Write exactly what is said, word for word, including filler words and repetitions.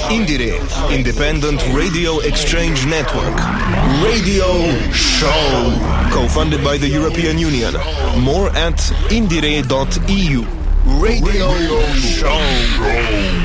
Indiere, Independent Radio Exchange Network. Radio Show. Co-funded by the European Union. More at indire dot e u. Radio Show.